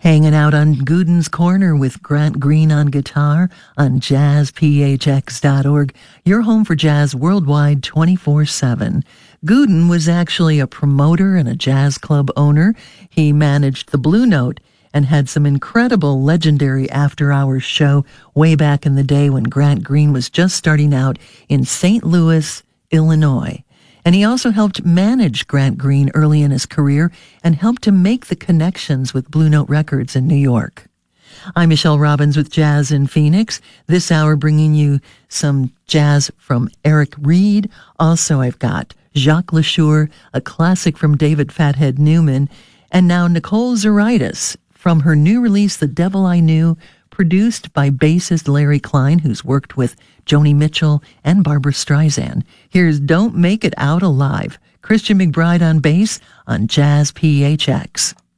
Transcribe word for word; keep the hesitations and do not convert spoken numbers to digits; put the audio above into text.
Hanging out on Gooden's Corner with Grant Green on guitar on jazz p h x dot org, your home for jazz worldwide twenty-four seven. Gooden was actually a promoter and a jazz club owner. He managed the Blue Note and had some incredible legendary after-hours show way back in the day when Grant Green was just starting out in Saint Louis, Illinois. And he also helped manage Grant Green early in his career and helped to make the connections with Blue Note Records in New York. I'm Michelle Robbins with Jazz in Phoenix. This hour bringing you some jazz from Eric Reed. Also, I've got Jacques LaSure, a classic from David Fathead Newman, and now Nicole Zaritis from her new release, The Devil I Knew, produced by bassist Larry Klein, who's worked with Joni Mitchell and Barbra Streisand. Here's Don't Make It Out Alive, Christian McBride on bass on Jazz P H X.